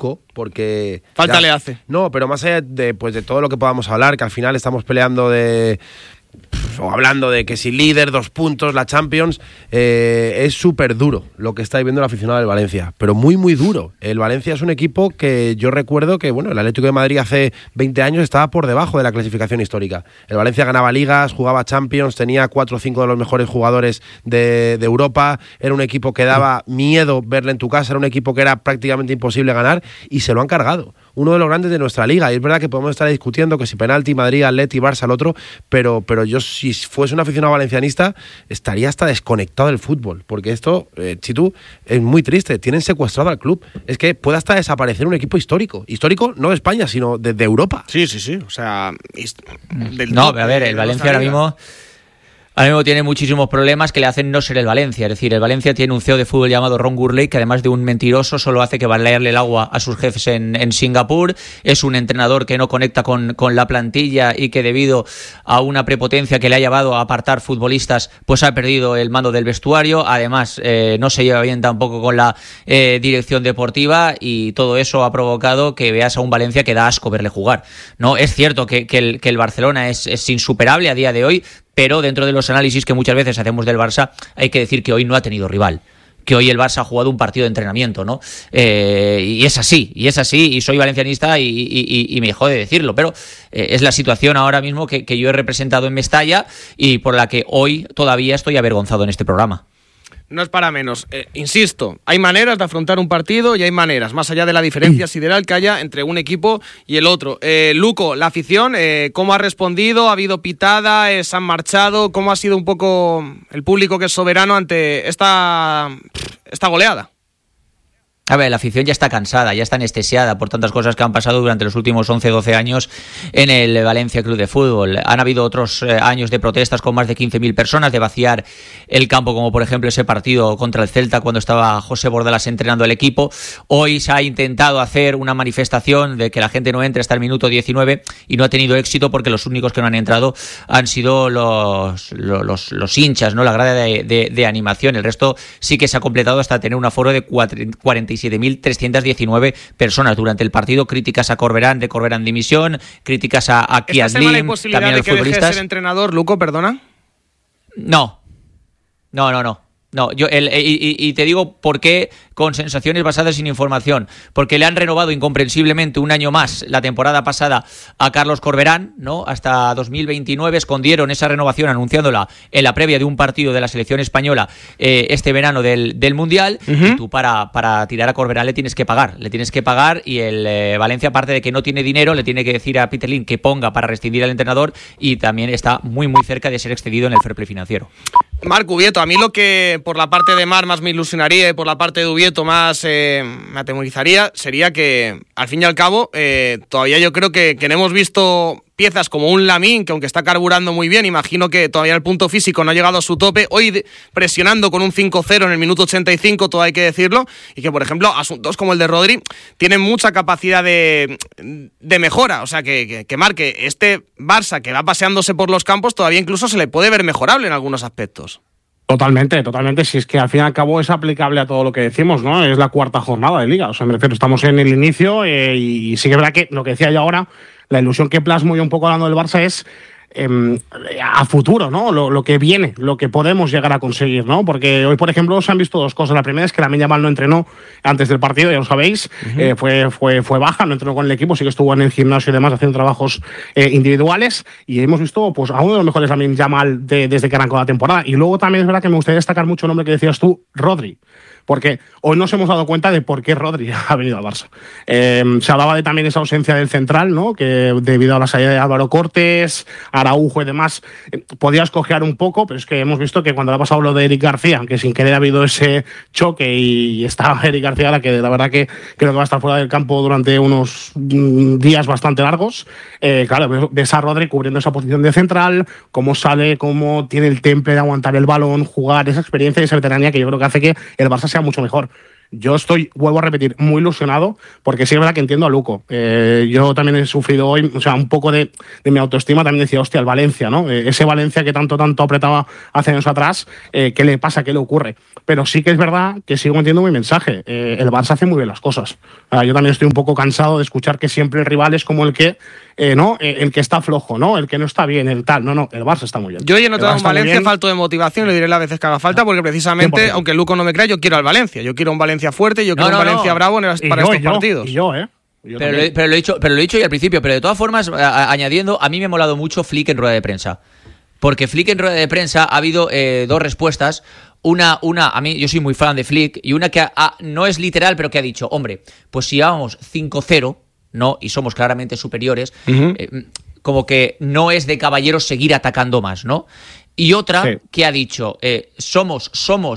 Luco, porque... Falta le hace. No, pero más allá de todo lo que podamos hablar, que al final estamos peleando o hablando de que si líder, 2 puntos, la Champions, es súper duro lo que está viviendo el aficionado del Valencia, pero muy muy duro. El Valencia es un equipo que yo recuerdo que, bueno, el Atlético de Madrid hace 20 años estaba por debajo de la clasificación histórica. El Valencia ganaba ligas, jugaba Champions, tenía 4 o 5 de los mejores jugadores de Europa, era un equipo que daba miedo verle en tu casa, era un equipo que era prácticamente imposible ganar, y se lo han cargado. Uno de los grandes de nuestra liga, y es verdad que podemos estar discutiendo que si penalti, Madrid, Atleti, Barça, el otro, pero yo, si fuese un aficionado valencianista, estaría hasta desconectado del fútbol, porque esto, Chitu, es muy triste. Tienen secuestrado al club. Es que puede hasta desaparecer un equipo histórico no de España, sino de Europa. Sí, o sea... No, pero a ver, el Valencia ahora mismo tiene muchísimos problemas que le hacen no ser el Valencia. Es decir, el Valencia tiene un CEO de fútbol llamado Ron Gurley, que además de un mentiroso solo hace que balearle el agua a sus jefes en Singapur. Es un entrenador que no conecta con la plantilla y que debido a una prepotencia que le ha llevado a apartar futbolistas, pues ha perdido el mando del vestuario. Además, no se lleva bien tampoco con la dirección deportiva, y todo eso ha provocado que veas a un Valencia que da asco verle jugar. No, es cierto que el Barcelona es insuperable a día de hoy, pero dentro de los análisis que muchas veces hacemos del Barça, hay que decir que hoy no ha tenido rival, que hoy el Barça ha jugado un partido de entrenamiento, ¿no? Y es así, y soy valencianista y me jode decirlo, pero es la situación ahora mismo que yo he representado en Mestalla y por la que hoy todavía estoy avergonzado en este programa. No es para menos. Insisto, hay maneras de afrontar un partido y hay maneras, más allá de la diferencia sideral que haya entre un equipo y el otro. Luco, la afición, ¿cómo ha respondido? ¿Ha habido pitada? ¿Se han marchado? ¿Cómo ha sido un poco el público que es soberano ante esta goleada? A ver, la afición ya está cansada, ya está anestesiada por tantas cosas que han pasado durante los últimos 11-12 años en el Valencia Club de Fútbol. Han habido otros años de protestas con más de 15.000 personas, de vaciar el campo, como por ejemplo ese partido contra el Celta cuando estaba José Bordalas entrenando el equipo. Hoy se ha intentado hacer una manifestación de que la gente no entre hasta el minuto 19 y no ha tenido éxito porque los únicos que no han entrado han sido los hinchas, ¿no? La grada de animación. El resto sí que se ha completado hasta tener un aforo de 47.319 personas durante el partido. Críticas a Corberán, de Corberán dimisión, críticas a Kiaslim, también a los futbolistas. ¿Esta semana hay posibilidad de que deje de ser entrenador, Luco, perdona? No, yo y te digo por qué, con sensaciones basadas en información, porque le han renovado incomprensiblemente un año más la temporada pasada a Carlos Corberán, ¿no? Hasta 2029. Escondieron esa renovación anunciándola en la previa de un partido de la selección española este verano del Mundial. Y tú para tirar a Corberán le tienes que pagar, y el Valencia, aparte de que no tiene dinero, le tiene que decir a Peter Lim que ponga para rescindir al entrenador, y también está muy muy cerca de ser excedido en el fair play financiero. Marc Ubieto, a mí lo que por la parte de Mar más me ilusionaría y por la parte de Ubieto más me atemorizaría sería que, al fin y al cabo, todavía yo creo que no hemos visto piezas como un Lamine, que aunque está carburando muy bien, imagino que todavía el punto físico no ha llegado a su tope, hoy presionando con un 5-0 en el minuto 85, todo hay que decirlo, y que, por ejemplo, asuntos como el de Rodri tienen mucha capacidad de mejora, o sea, que marque este Barça que va paseándose por los campos, todavía incluso se le puede ver mejorable en algunos aspectos. Totalmente, si es que al fin y al cabo es aplicable a todo lo que decimos, ¿no? Es la 4ª jornada de Liga, o sea, me refiero, estamos en el inicio y sí que es verdad que lo que decía yo ahora, la ilusión que plasmo yo un poco hablando del Barça es a futuro, ¿no? Lo que viene, lo que podemos llegar a conseguir, ¿no? Porque hoy, por ejemplo, se han visto 2 cosas. La primera es que Lamine Yamal no entrenó antes del partido, ya lo sabéis, fue baja, no entrenó con el equipo, sí que estuvo en el gimnasio y demás haciendo trabajos individuales, y hemos visto pues a uno de los mejores Lamine Yamal desde que arrancó la temporada. Y luego también es verdad que me gustaría destacar mucho el nombre que decías tú, Rodri, porque hoy nos hemos dado cuenta de por qué Rodri ha venido al Barça. Se hablaba de también esa ausencia del central, ¿no? Que debido a la salida de Álvaro Cortés, Araujo y demás, podía escoger un poco, pero es que hemos visto que cuando le ha pasado lo de Eric García, aunque sin querer ha habido ese choque y está Eric García, la que la verdad que creo que va a estar fuera del campo durante unos días bastante largos, claro, ves a Rodri cubriendo esa posición de central, cómo sale, cómo tiene el temple de aguantar el balón, jugar, esa experiencia y esa veteranía que yo creo que hace que el Barça sea mucho mejor. Yo vuelvo a repetir, muy ilusionado, porque sí es verdad que entiendo a Luco. Yo también he sufrido hoy, o sea, un poco de mi autoestima, también decía, hostia, el Valencia, ¿no? Ese Valencia que tanto apretaba hace años atrás, ¿qué le pasa? ¿Qué le ocurre? Pero sí que es verdad que sigo entiendo mi mensaje. El Barça hace muy bien las cosas. Yo también estoy un poco cansado de escuchar que siempre el rival es como el que, ¿no? El que está flojo, ¿no? El que no está bien, el tal. No, el Barça está muy bien. Yo hoy he notado un Valencia falto de motivación, le diré las veces que haga falta, porque precisamente, 100%. Aunque Luco no me crea, yo quiero al Valencia. Yo quiero un Valencia fuerte, yo quiero un Valencia bravo para estos partidos. Pero lo he dicho y al principio, pero de todas formas, añadiendo, a mí me ha molado mucho Flick en rueda de prensa. Porque Flick en rueda de prensa ha habido dos respuestas. Una, a mí, yo soy muy fan de Flick, y una que no es literal, pero que ha dicho, hombre, pues si vamos 5-0, ¿no? Y somos claramente superiores, como que no es de caballeros seguir atacando más, ¿no? Y otra que ha dicho, somos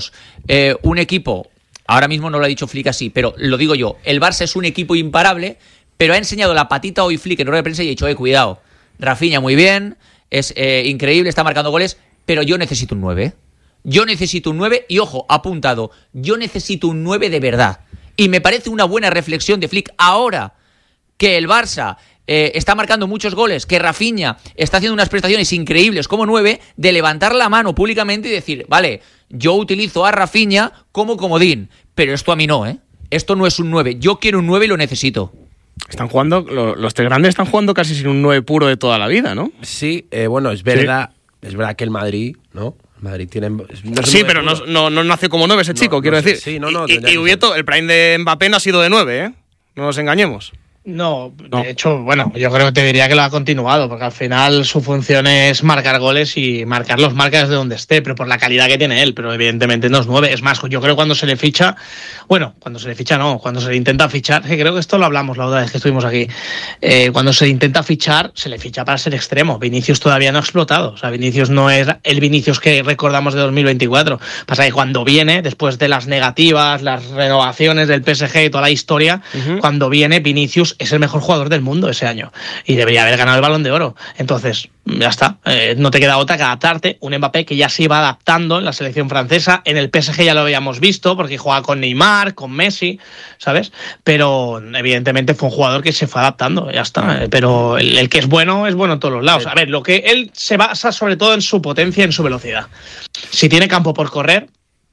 un equipo, ahora mismo no lo ha dicho Flick así, pero lo digo yo, el Barça es un equipo imparable, pero ha enseñado la patita hoy Flick en rueda de prensa y ha dicho, cuidado, Rafinha muy bien, es increíble, está marcando goles, pero yo necesito un 9. Yo necesito un 9 y, ojo, apuntado, yo necesito un 9 de verdad. Y me parece una buena reflexión de Flick ahora que el Barça está marcando muchos goles, que Rafinha está haciendo unas prestaciones increíbles como 9, de levantar la mano públicamente y decir, vale, yo utilizo a Rafinha como comodín, pero esto a mí no, ¿eh? Esto no es un 9, yo quiero un 9 y lo necesito. Están jugando, los tres grandes están jugando casi sin un 9 puro de toda la vida, ¿no? Sí, bueno, es verdad que el Madrid, ¿no? Madrid tiene... sí, pero no nace como 9 ese chico, quiero decir. Sí, y Ubieto, el prime de Mbappé no ha sido de 9, ¿eh? No nos engañemos. No, de hecho, bueno, yo creo que te diría que lo ha continuado, porque al final su función es marcar goles y marcarlos marca desde donde esté, pero por la calidad que tiene él, pero evidentemente no es 9. Es más, yo creo que cuando se le ficha, cuando se le intenta fichar, que creo que esto lo hablamos la otra vez que estuvimos aquí, cuando se intenta fichar, se le ficha para ser extremo. Vinicius todavía no ha explotado, o sea, Vinicius no es el Vinicius que recordamos de 2024. Pasa que cuando viene, después de las negativas, las renovaciones del PSG y toda la historia, cuando viene Vinicius es el mejor jugador del mundo ese año y debería haber ganado el Balón de Oro. Entonces, ya está. No te queda otra que adaptarte. Un Mbappé que ya se iba adaptando en la selección francesa. En el PSG ya lo habíamos visto porque juega con Neymar, con Messi, ¿sabes? Pero evidentemente fue un jugador que se fue adaptando, ya está. Pero el que es bueno en todos los lados. A ver, lo que él se basa sobre todo en su potencia y en su velocidad. Si tiene campo por correr,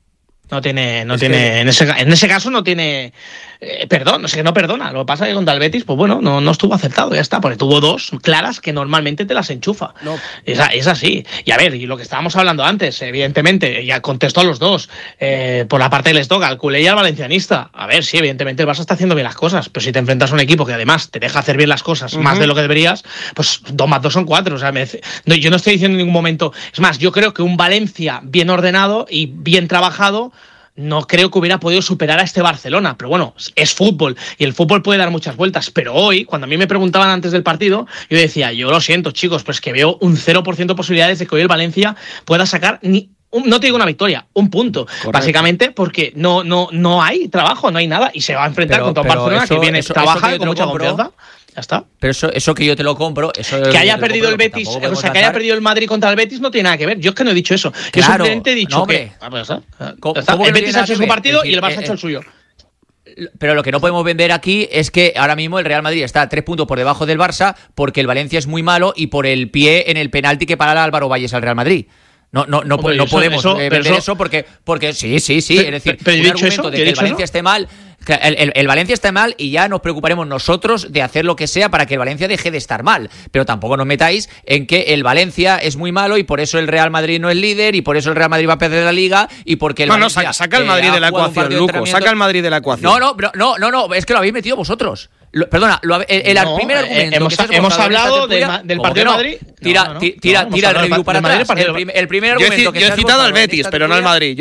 en ese caso no tiene perdón, no sé, que no perdona. Lo que pasa es que contra el Betis, pues bueno, no estuvo acertado, ya está, porque tuvo dos claras que normalmente te las enchufa. No. Es así. Y a ver, y lo que estábamos hablando antes, evidentemente, ya contestó a los dos, por la parte que les toca, al culé y al valencianista. A ver, sí, evidentemente el Barça está haciendo bien las cosas, pero si te enfrentas a un equipo que además te deja hacer bien las cosas más de lo que deberías, pues 2 más 2 son 4. O sea, yo no estoy diciendo en ningún momento. Es más, yo creo que un Valencia bien ordenado y bien trabajado no creo que hubiera podido superar a este Barcelona, pero bueno, es fútbol y el fútbol puede dar muchas vueltas, pero hoy, cuando a mí me preguntaban antes del partido, yo decía, yo lo siento chicos, pues que veo un 0% de posibilidades de que hoy el Valencia pueda sacar no te digo una victoria, un punto. Correcto. Básicamente porque no hay trabajo, no hay nada y se va a enfrentar contra un Barcelona que viene trabajando con mucha confianza. Ya está. Pero eso que yo te lo compro, que haya perdido el Betis, o sea, que haya perdido el Madrid contra el Betis no tiene nada que ver. Yo es que no he dicho eso. Yo simplemente he dicho que el Betis ha hecho su partido y el Barça ha hecho el suyo. Pero lo que no podemos vender aquí es que ahora mismo el Real Madrid está a 3 puntos por debajo del Barça porque el Valencia es muy malo y por el pie en el penalti que para Álvaro Valles al Real Madrid. No podemos vender eso porque sí. Es decir, un argumento de que el Valencia esté mal. El Valencia está mal y ya nos preocuparemos nosotros de hacer lo que sea para que el Valencia deje de estar mal. Pero tampoco nos metáis en que el Valencia es muy malo y por eso el Real Madrid no es líder y por eso el Real Madrid va a perder la Liga y porque el Valencia saca el Madrid de la ecuación, Luco. Saca el Madrid de la ecuación. No, es que lo habéis metido vosotros. Perdona, el primer argumento hemos hablado del partido de Madrid. Tira el review para atrás. El primer argumento yo he citado al Betis, pero no al Madrid.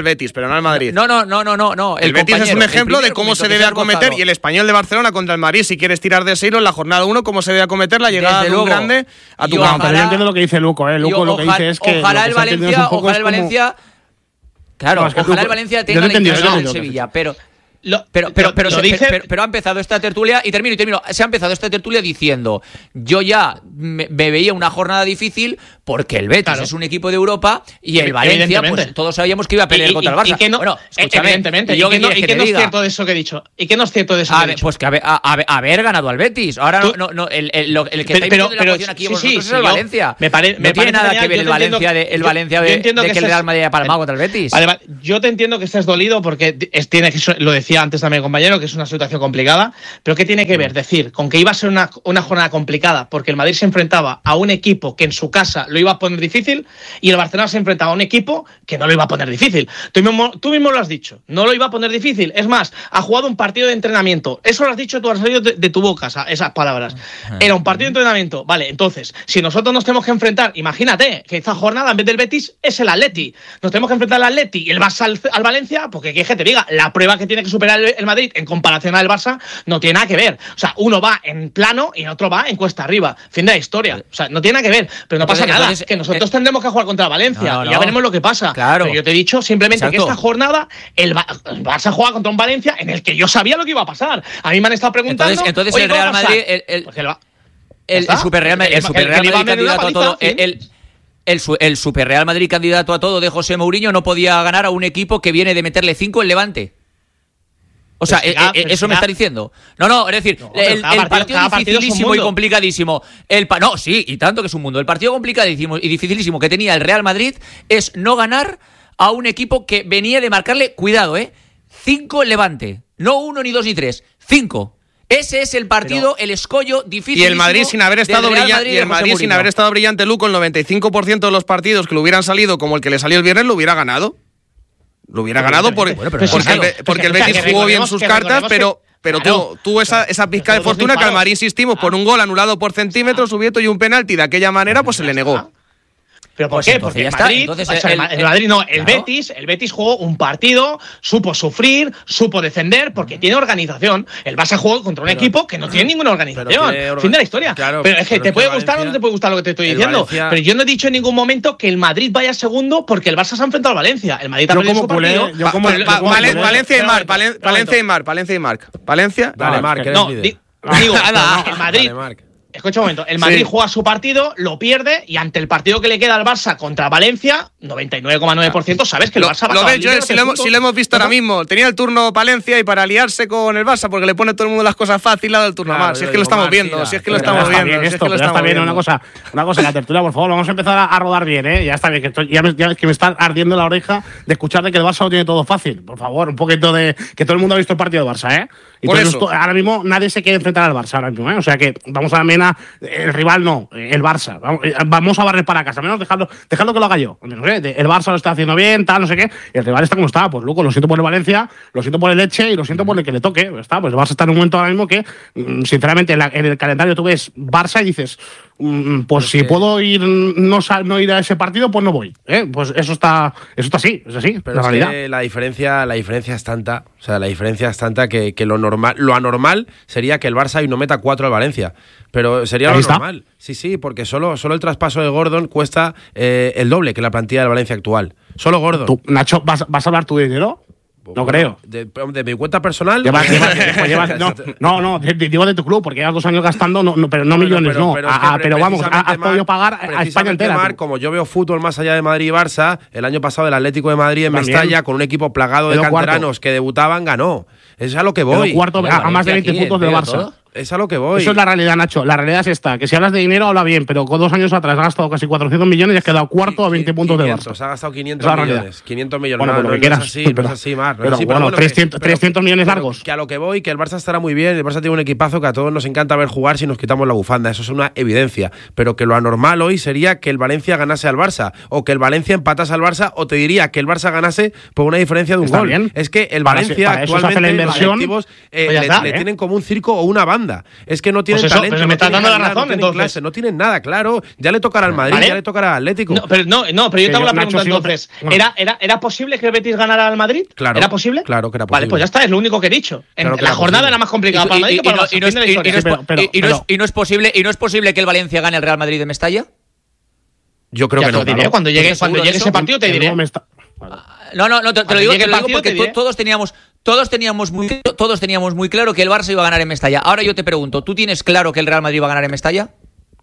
No. El Betis es un ejemplo de cómo se debe acometer y el Español de Barcelona contra el Madrid, si quieres tirar de Seiro en la jornada 1, cómo se debe acometer la llegada de un grande a tu campo. Pero yo entiendo lo que dice Luco, Luco lo que dice es que ojalá el Valencia claro, ojalá el Valencia tenga la intención del Sevilla, pero ha empezado esta tertulia y termino. Se ha empezado esta tertulia diciendo: yo ya me veía una jornada difícil porque el Betis es un equipo de Europa y el Valencia, pues todos sabíamos que iba a pelear contra el Barça. Y que no, bueno, evidentemente. ¿Y qué no es cierto de eso que he dicho? ¿Y qué no es cierto de eso que he dicho? Pues que haber ganado al Betis. Ahora el que está viendo la ecuación aquí vosotros es el Valencia. No tiene nada que ver el Valencia de que el Real Madrid haya palmado contra el Betis. Vale, yo te entiendo que estés dolido porque lo decía antes también el compañero, que es una situación complicada, pero ¿qué tiene que ver? Decir, con que iba a ser una jornada complicada porque el Madrid se enfrentaba a un equipo que en su casa lo iba a poner difícil y el Barcelona se enfrentaba a un equipo que no lo iba a poner difícil. Tú mismo lo has dicho, no lo iba a poner difícil. Es más, ha jugado un partido de entrenamiento. Eso lo has dicho tú, has salido de tu boca, esas palabras. Era un partido de entrenamiento. Vale, entonces, si nosotros nos tenemos que enfrentar, imagínate que esta jornada en vez del Betis es el Atleti. Nos tenemos que enfrentar al Atleti y el Barça al Valencia, porque que te diga, la prueba que tiene que superar el Madrid en comparación al Barça no tiene nada que ver. O sea, uno va en plano y el otro va en cuesta arriba. Fin de la historia. O sea, no tiene nada que ver. Pero no pasa nada. Que nosotros tendremos que jugar contra Valencia. Y ya veremos lo que pasa. Claro. Pero yo te he dicho simplemente que esta jornada el Barça juega contra un Valencia en el que yo sabía lo que iba a pasar. A mí me han estado preguntando. Entonces el Real Madrid, el Super Real Madrid candidato a todo. El Super Real Madrid candidato a todo de José Mourinho no podía ganar a un equipo que viene de meterle 5 en Levante. O sea, eso me está diciendo. No, es decir, el partido dificilísimo y complicadísimo. No, sí, y tanto que es un mundo. El partido complicadísimo y dificilísimo que tenía el Real Madrid es no ganar a un equipo que venía de marcarle, cuidado, 5 en Levante. No 1, ni 2, ni 3. 5. Ese es el partido, el escollo difícil. Y el Madrid sin haber estado brillante, Luco, el 95% de los partidos que le hubieran salido como el que le salió el viernes lo hubiera ganado. Lo hubiera ganado porque el Betis jugó bien sus cartas, pero tuvo esa pizca de fortuna que al Madrid, insistimos, por un gol anulado por centímetros, Ubieto y un penalti de aquella manera, pues se le negó. ¿Pero por qué? Porque el Betis jugó un partido, supo sufrir, supo defender, porque tiene organización. El Barça jugó contra un equipo que no tiene ninguna organización. Fin de la historia. Claro, pero es que te puede gustar o no te puede gustar lo que te estoy diciendo. Pero yo no he dicho en ningún momento que el Madrid vaya segundo porque el Barça se ha enfrentado al Valencia. El Madrid también su partido. Valencia y Marc. Valencia. Dale, Marc. Digo, el Madrid. Escucha un momento, el Madrid juega su partido, lo pierde y ante el partido que le queda al Barça contra Valencia, 99,9% sabes que el Barça va a ves, Joel, si lo hemos visto ahora mismo. Tenía el turno Palencia y para liarse con el Barça porque le pone todo el mundo las cosas fáciles del turno Mar. Si es que lo estamos viendo, si es que lo estamos viendo. Está bien, una cosa, la tertulia, por favor, vamos a empezar a rodar bien, ya está bien, que me está ardiendo la oreja de escuchar de que el Barça lo tiene todo fácil. Por favor, un poquito de que todo el mundo ha visto el partido del Barça, Y por eso ahora mismo nadie se quiere enfrentar al Barça ahora mismo, O sea que vamos a la el rival no, el Barça. Vamos a barrer para casa, menos dejarlo que lo haga yo. El Barça lo está haciendo bien, tal, no sé qué. El rival está como está. Pues loco, lo siento por el Valencia, lo siento por el Elche y lo siento por el que le toque. Pues el Barça está en un momento ahora mismo que, sinceramente, en el calendario tú ves Barça y dices, pues si puedo ir no ir a ese partido, pues no voy. Pues eso está así, es así. Pero la realidad. La diferencia es tanta, o sea, la diferencia es tanta que lo anormal sería que el Barça hoy no meta 4 al Valencia. Pero sería lo normal. Sí, porque solo el traspaso de Gordon cuesta el doble que la plantilla del Valencia actual. Solo Gordon. ¿Tú, Nacho, vas a hablar tu dinero? No creo. ¿De mi cuenta personal? Digo de tu club, porque llevas 2 años gastando, pero no millones, pero vamos, has podido pagar a España entera. Como yo veo fútbol más allá de Madrid y Barça, el año pasado el Atlético de Madrid en Mestalla, con un equipo plagado de canteranos que debutaban, ganó. Es a lo que voy. A más de 20 puntos del Barça. Es a lo que voy. Eso es la realidad, Nacho. La realidad es esta, que si hablas de dinero, habla bien, pero con 2 años atrás has gastado casi 400 millones y has quedado cuarto a 20 puntos de Barça. Ha gastado 500 millones. 500 millones. Bueno, no es así, Mar. Pero 300 millones largos. Que a lo que voy, que el Barça estará muy bien, el Barça tiene un equipazo que a todos nos encanta ver jugar si nos quitamos la bufanda. Eso es una evidencia. Pero que lo anormal hoy sería que el Valencia ganase al Barça, o que el Valencia empatase al Barça, o te diría que el Barça ganase por una diferencia de un gol. Bien. Es que el Valencia actualmente los directivos le tienen como un circo o una banda. Es que no tienen talento, pero me estás dando la razón, entonces. Clase, no tienen nada, claro. Ya le tocará al Madrid, ya le tocará al Atlético. Pero yo te hago la pregunta entonces. ¿Era posible que el Betis ganara al Madrid? Claro. ¿Era posible? Claro que era posible. Vale, pues ya está, es lo único que he dicho. La jornada era más complicada para el Madrid que para el Barça. ¿Y no es posible que el Valencia gane al Real Madrid de Mestalla? Yo creo que no. Diré, cuando llegue ese partido te diré. No, te lo digo porque todos teníamos muy claro que el Barça iba a ganar en Mestalla. Ahora yo te pregunto, ¿tú tienes claro que el Real Madrid va a ganar en Mestalla?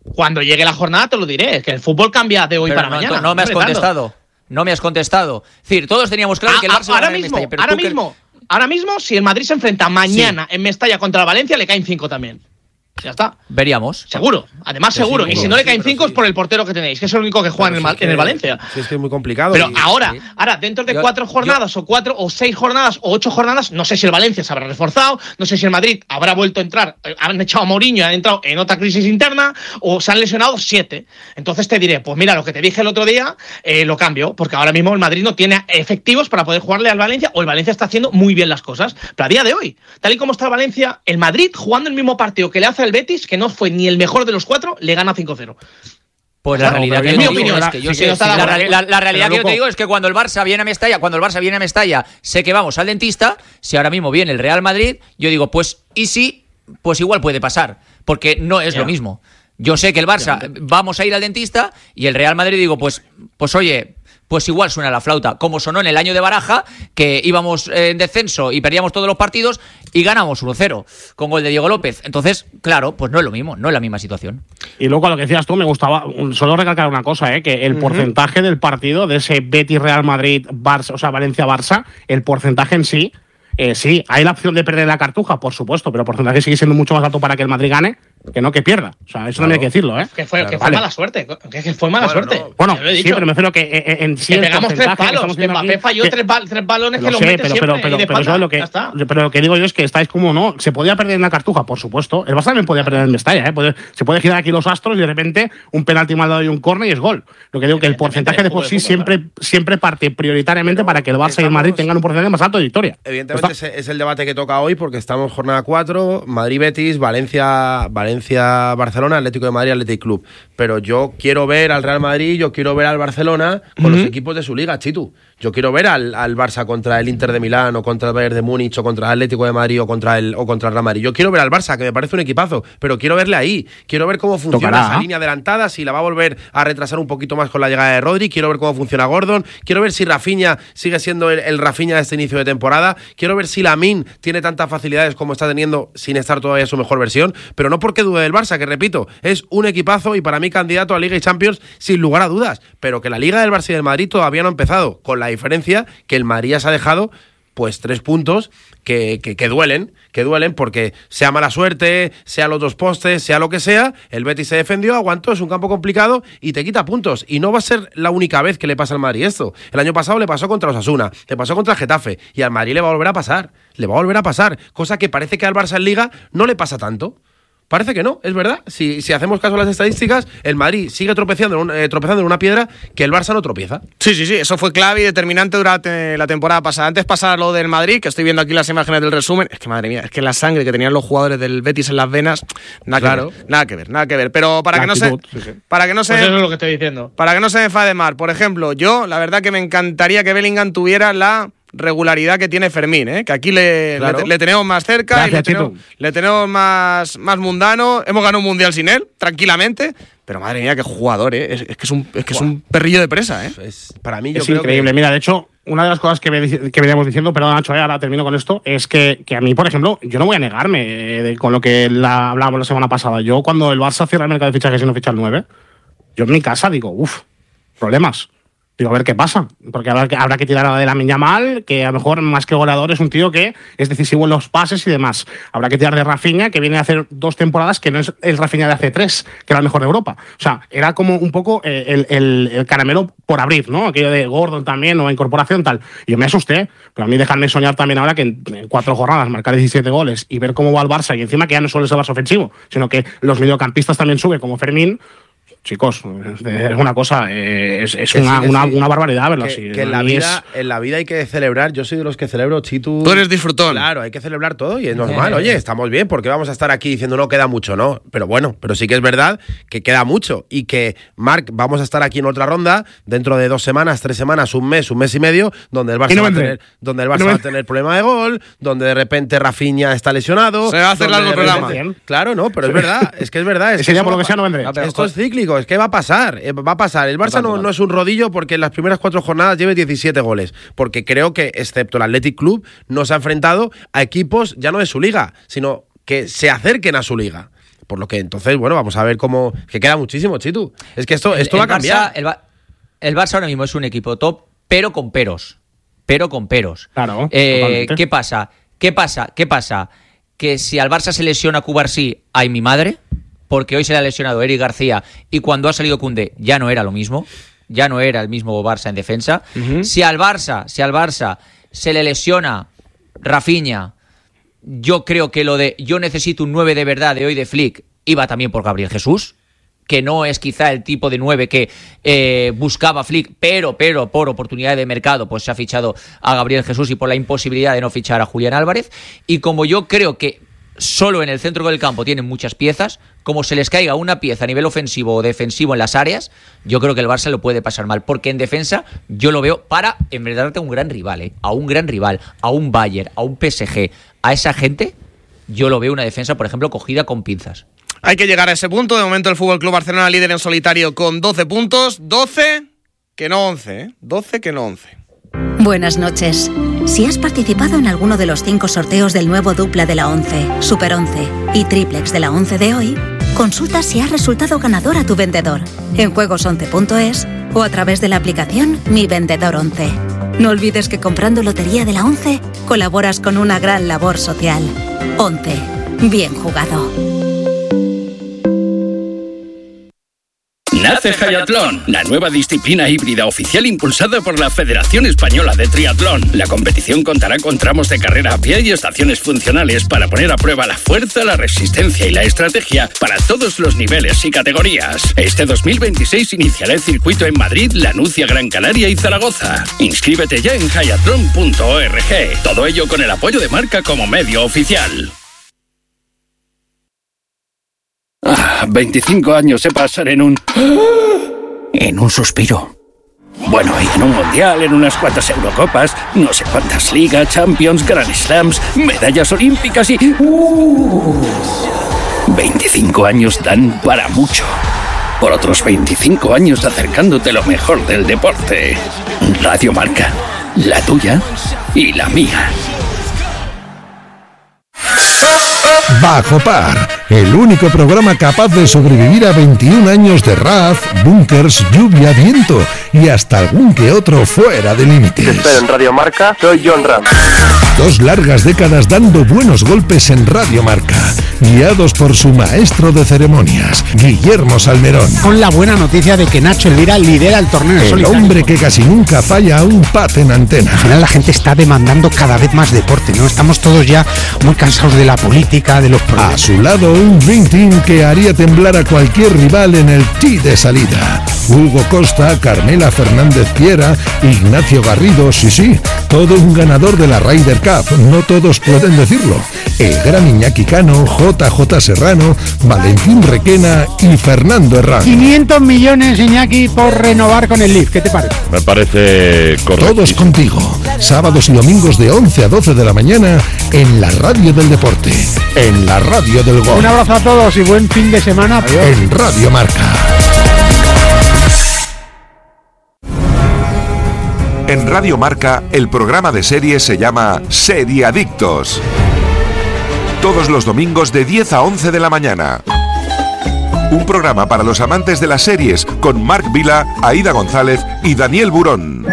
Cuando llegue la jornada te lo diré, es que el fútbol cambia de hoy para mañana. No me has contestado. No me has contestado. Es decir, todos teníamos claro que el Barça ahora mismo, si el Madrid se enfrenta mañana en Mestalla contra el Valencia, le caen 5 también. Ya está. Veríamos. Seguro. Además, seguro. Y si no le caen 5 es por el portero que tenéis, que es el único que juega en el Valencia. Sí, es que es muy complicado. Pero ahora, dentro de 4 jornadas, o 4 o 6 jornadas, o 8 jornadas, no sé si el Valencia se habrá reforzado, no sé si el Madrid habrá vuelto a entrar, han echado a Mourinho y han entrado en otra crisis interna, o se han lesionado 7. Entonces te diré, pues mira, lo que te dije el otro día, lo cambio, porque ahora mismo el Madrid no tiene efectivos para poder jugarle al Valencia, o el Valencia está haciendo muy bien las cosas. Pero a día de hoy, tal y como está el Valencia, el Madrid jugando el mismo partido que le hace el Betis, que no fue ni el mejor de los 4, le gana 5-0. Pues la realidad que yo te digo es que cuando el Barça viene a Mestalla, sé que vamos al dentista. Si ahora mismo viene el Real Madrid, yo digo, pues igual puede pasar, porque no es lo mismo. Yo sé que el Barça vamos a ir al dentista y el Real Madrid digo, pues oye, pues igual suena la flauta, como sonó en el año de Baraja, que íbamos en descenso y perdíamos todos los partidos y ganamos 1-0 con gol de Diego López. Entonces, claro, pues no es lo mismo, no es la misma situación. Y luego a lo que decías tú, me gustaba solo recalcar una cosa, que el porcentaje del partido de ese Betis Real Madrid Barça, o sea, Valencia Barça, el porcentaje en sí, sí, hay la opción de perder la cartuja, por supuesto, pero el porcentaje sigue siendo mucho más alto para que el Madrid gane que que pierda. O sea, eso también hay que decirlo, Que fue mala suerte. Que fue mala suerte. No. Bueno, sí, pero me refiero que en sí que pegamos 3 palos. Que Mbappé falló 3 balones que lo mete siempre. Pero lo que digo yo es que estáis como, ¿no? Se podía perder en la cartuja, por supuesto. El Barça también podía perder en Mestalla, se puede girar aquí los astros y de repente un penalti mal dado y un córner y es gol. Lo que digo que el porcentaje de por sí siempre parte prioritariamente para que el Barça y el Madrid tengan un porcentaje más alto de victoria. Evidentemente es el debate que toca hoy porque estamos jornada 4, Madrid-Betis, Valencia-Barcelona, Atlético de Madrid, Athletic Club. Pero yo quiero ver al Real Madrid, yo quiero ver al Barcelona con los equipos de su liga, Chitu. Yo quiero ver al Barça contra el Inter de Milán o contra el Bayern de Múnich o contra el Atlético de Madrid o contra el Real Madrid. Yo quiero ver al Barça, que me parece un equipazo, pero quiero verle ahí. Quiero ver cómo funciona esa línea adelantada, si la va a volver a retrasar un poquito más con la llegada de Rodri. Quiero ver cómo funciona Gordon. Quiero ver si Rafinha sigue siendo el Rafinha de este inicio de temporada. Quiero ver si Lamine tiene tantas facilidades como está teniendo sin estar todavía en su mejor versión. Pero no porque dude del Barça, que repito, es un equipazo y para mí candidato a Liga y Champions sin lugar a dudas. Pero que la Liga del Barça y del Madrid todavía no ha empezado, con la diferencia que el Madrid ya se ha dejado pues 3 puntos que duelen porque sea mala suerte, sea los 2 postes, sea lo que sea, el Betis se defendió, aguantó, es un campo complicado y te quita puntos. Y no va a ser la única vez que le pasa al Madrid esto. El año pasado le pasó contra Osasuna, le pasó contra el Getafe y al Madrid le va a volver a pasar, cosa que parece que al Barça en Liga no le pasa tanto. Parece que no, es verdad. Si hacemos caso a las estadísticas, el Madrid sigue tropezando en una piedra que el Barça no tropieza. Sí, eso fue clave y determinante durante la temporada pasada. Antes pasar lo del Madrid, que estoy viendo aquí las imágenes del resumen, es que madre mía, es que la sangre que tenían los jugadores del Betis en las venas, nada que ver. Pero para que no se pues eso es lo que estoy diciendo. Para que no se enfade Mar, por ejemplo, yo la verdad que me encantaría que Bellingham tuviera la regularidad que tiene Fermín, que aquí le tenemos más cerca. Gracias, y le tenemos más mundano. Hemos ganado un mundial sin él, tranquilamente. Pero madre mía, qué jugador, es que es un perrillo de presa, Para mí es increíble. Mira, de hecho, una de las cosas que veníamos diciendo, perdón Nacho, ahora termino con esto, es que a mí, por ejemplo, yo no voy a negarme con lo que hablábamos la semana pasada. Yo cuando el Barça cierra el mercado de fichajes y no ficha el 9, yo en mi casa digo, problemas. Digo, a ver qué pasa, porque habrá que tirar de Lamine Yamal, que a lo mejor más que goleador es un tío que es decisivo en los pases y demás. Habrá que tirar de Rafinha, que viene a hacer 2 temporadas que no es el Rafinha de hace 3, que era el mejor de Europa. O sea, era como un poco el caramelo por abrir, ¿no? Aquello de Gordon también, nueva incorporación, tal. Y yo me asusté, pero a mí dejarme soñar también ahora que en 4 jornadas marcar 17 goles y ver cómo va el Barça, y encima que ya no solo es el Barça ofensivo, sino que los mediocampistas también suben, como Fermín. Chicos, es una cosa, es una barbaridad verlo así. Que en la vida hay que celebrar. Yo soy de los que celebro, Chitu. Tú eres disfrutón. Claro, hay que celebrar todo y es normal. Oye, estamos bien, porque vamos a estar aquí diciendo no queda mucho, ¿no? Pero bueno, pero sí que es verdad que queda mucho y que, Marc, vamos a estar aquí en otra ronda dentro de 2 semanas, 3 semanas, un mes y medio, donde el Barça va a tener problema de gol, donde de repente Rafinha está lesionado. Se va a hacer largo el programa. Claro, no, pero es verdad, es que es verdad. Ese día por lo que sea no vendré. Esto es cíclico. Es que va a pasar. El Barça no es un rodillo porque en las primeras 4 jornadas lleve 17 goles. Porque creo que, excepto el Athletic Club, no se ha enfrentado a equipos ya no de su liga, sino que se acerquen a su liga. Por lo que entonces, bueno, vamos a ver cómo... Que queda muchísimo, Chitu. Es que esto va a cambiar. El Barça ahora mismo es un equipo top, pero con peros. Claro. ¿Qué pasa? Que si al Barça se lesiona Cubarsí, ¡ay mi madre! Porque hoy se le ha lesionado Eric García y cuando ha salido Koundé ya no era lo mismo. Ya no era el mismo Barça en defensa. Uh-huh. Si al Barça se le lesiona Rafinha, yo creo que lo de yo necesito un 9 de verdad de hoy de Flick iba también por Gabriel Jesús, que no es quizá el tipo de 9 que buscaba Flick, pero por oportunidad de mercado pues se ha fichado a Gabriel Jesús y por la imposibilidad de no fichar a Julián Álvarez. Y como yo creo que solo en el centro del campo tienen muchas piezas, como se les caiga una pieza a nivel ofensivo o defensivo en las áreas, yo creo que el Barça lo puede pasar mal, porque en defensa yo lo veo para, en verdad, a un gran rival, a un Bayern, a un PSG, a esa gente, yo lo veo una defensa, por ejemplo, cogida con pinzas. Hay que llegar a ese punto. De momento el FC Barcelona líder en solitario con 12 puntos, 12 que no 11, 12 que no 11. Buenas noches. Si has participado en alguno de los 5 sorteos del nuevo dupla de la 11, Super 11 y triplex de la 11 de hoy, consulta si has resultado ganador a tu vendedor en juegos11.es o a través de la aplicación Mi Vendedor 11. No olvides que comprando lotería de la 11 colaboras con una gran labor social. 11. Bien jugado. Nace Hayatlón, la nueva disciplina híbrida oficial impulsada por la Federación Española de Triatlón. La competición contará con tramos de carrera a pie y estaciones funcionales para poner a prueba la fuerza, la resistencia y la estrategia para todos los niveles y categorías. Este 2026 iniciará el circuito en Madrid, Lanucia, Gran Canaria y Zaragoza. Inscríbete ya en hayatlon.org. Todo ello con el apoyo de Marca como medio oficial. 25 años se pasan en un suspiro. Bueno, y en un mundial, en unas cuantas Eurocopas, no sé cuántas ligas, Champions, Grand Slams, medallas olímpicas y... 25 años dan para mucho. Por otros 25 años acercándote lo mejor del deporte. Radio Marca, la tuya y la mía. Bajo Par, el único programa capaz de sobrevivir a 21 años de RAF, búnkers, lluvia, viento y hasta algún que otro fuera de límites. Te espero en Radio Marca, soy John Ram. 2 largas décadas dando buenos golpes en Radio Marca, guiados por su maestro de ceremonias, Guillermo Salmerón. Con la buena noticia de que Nacho Elvira lidera el torneo en solitario. El hombre que casi nunca falla a un pat en antena. Al final la gente está demandando cada vez más deporte, ¿no? Estamos todos ya muy cansados de la política, de los problemas. A su lado, un Dream Team que haría temblar a cualquier rival en el tee de salida. Hugo Costa, Carmela Fernández Piera, Ignacio Garrido, sí, todo un ganador de la Ryder Cup, no todos pueden decirlo. El gran Iñaki Cano, JJ Serrano, Valentín Requena y Fernando Herrán. 500 millones, Iñaki, por renovar con el Leaf, ¿qué te parece? Me parece correcto. Todos contigo, sábados y domingos de 11 a 12 de la mañana en la radio del deporte, en la radio del gol. Un abrazo a todos y buen fin de semana. Adiós. En Radio Marca. En Radio Marca, el programa de series se llama Seriadictos. Todos los domingos de 10 a 11 de la mañana. Un programa para los amantes de las series con Marc Vila, Aida González y Daniel Burón.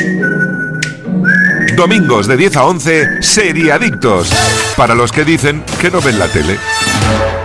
Domingos de 10 a 11, Seriadictos. Para los que dicen que no ven la tele.